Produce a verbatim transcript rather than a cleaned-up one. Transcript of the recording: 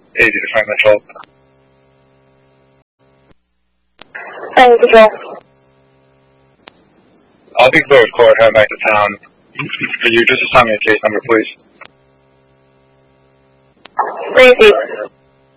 eighty to find Mitchell. Hi, Control. I'll be clear with court, heading back to town. Could you just assign me a case number, please? Three feet.